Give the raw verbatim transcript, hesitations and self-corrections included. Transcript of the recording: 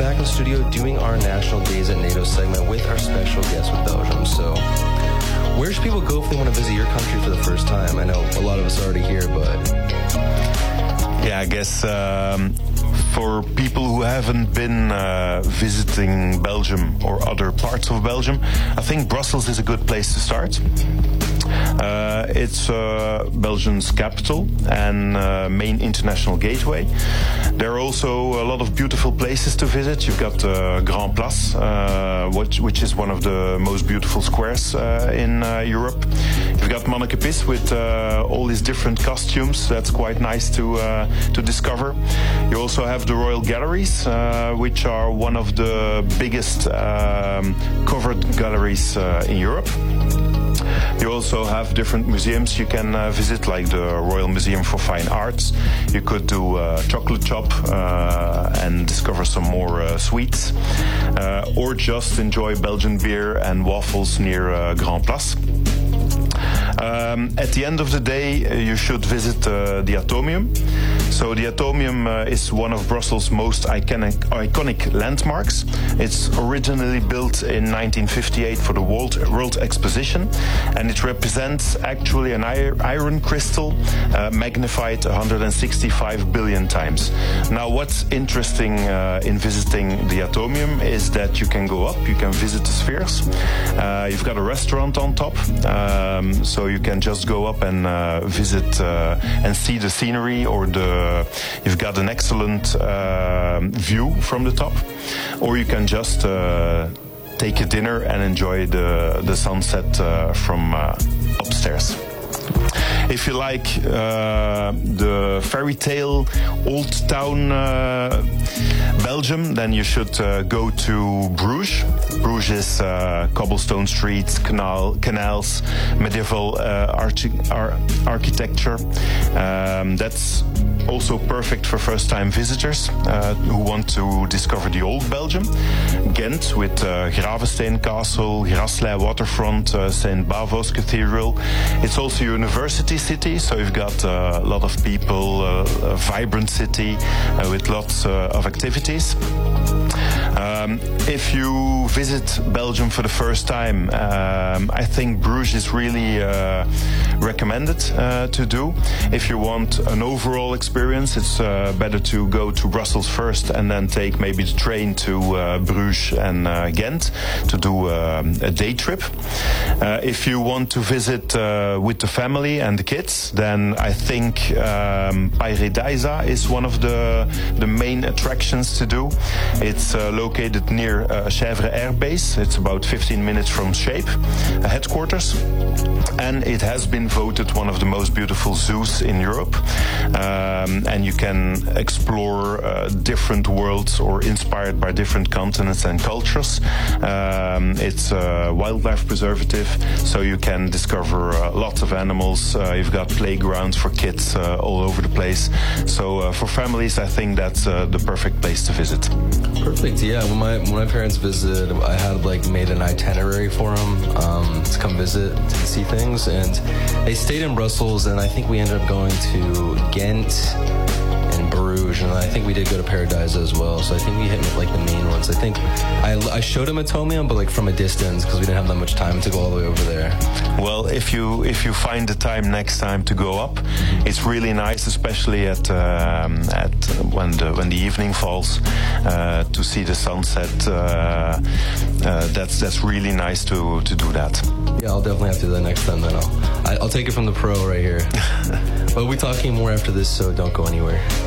back in the studio doing our National Days at NATO segment with our special guest with Belgium. So, where should people go if they want to visit your country for the first time? I know a lot of us are already here, but... Yeah, I guess um, for people who haven't been uh, visiting Belgium or other parts of Belgium, I think Brussels is a good place to start. Uh, it's uh, Belgium's capital and uh, main international gateway. There are also a lot of beautiful places to visit. You've got uh, Grand Place, uh, which, which is one of the most beautiful squares uh, in uh, Europe. You've got Manneke-Pis with uh, all these different costumes. That's quite nice to uh, to discover. You also have the Royal Galleries, uh, which are one of the biggest um, covered galleries uh, in Europe. You also have different museums you can uh, visit, like the Royal Museum for Fine Arts. You could do a chocolate shop uh, and discover some more uh, sweets, uh, or just enjoy Belgian beer and waffles near uh, Grand Place. Um, at the end of the day, uh, you should visit uh, the Atomium. So the Atomium uh, is one of Brussels' most iconic, iconic landmarks. It's originally built in nineteen fifty-eight for the World, World Exposition, and it represents actually an iron crystal uh, magnified one hundred sixty-five billion times. Now, what's interesting uh, in visiting the Atomium is that you can go up, you can visit the spheres. Uh, you've got a restaurant on top, um, so you can just go up and uh, visit uh, and see the scenery, or the you've got an excellent uh, view from the top, or you can just uh, take a dinner and enjoy the the sunset uh, from uh, upstairs. If you like uh, the fairy tale old town uh, Belgium, then you should uh, go to Bruges. Bruges is uh, cobblestone streets, canal, canals, medieval uh, archi ar architecture. Um, that's also perfect for first-time visitors uh, who want to discover the old Belgium. Ghent with uh, Gravensteen Castle, Graslei waterfront, uh, Saint Bavo's Cathedral. It's also a university city, so you've got uh, a lot of people, uh, a vibrant city uh, with lots uh, of activities. Um, if you visit Belgium for the first time, um, I think Bruges is really uh, recommended uh, to do. If you want an overall experience, it's uh, better to go to Brussels first and then take maybe the train to uh, Bruges and uh, Ghent to do uh, a day trip. Uh, if you want to visit uh, with the family and the kids, then I think um, Paradijsa is one of the, the main attractions to do. It's uh, located near uh, Sèvres Air Base. It's about fifteen minutes from Shape, uh, headquarters. And it has been voted one of the most beautiful zoos in Europe. Um, and you can explore uh, different worlds or inspired by different continents and cultures. Um, it's a wildlife preservative, so you can discover uh, lots of animals. Uh, you've got playgrounds for kids uh, all over the place. So uh, for families, I think that's uh, the perfect place to visit. Perfect. Yeah. When my when my parents visited, I had like made an itinerary for them um, to come visit to see things, and they stayed in Brussels, and I think we ended up going to Ghent and Bruges, and I think we did go to Paradise as well. So I think we hit like the main ones. I think I, I showed him Atomium, but like from a distance because we didn't have that much time to go all the way over there. Well, if you if you find the time next time to go up, it's really nice, especially at um, at when the when the evening falls, uh, to see the sunset. Uh, uh, that's that's really nice to to do that. Yeah, I'll definitely have to do that next time. Then I'll I, I'll take it from the pro right here. But we'll be talking more after this, so don't go anywhere.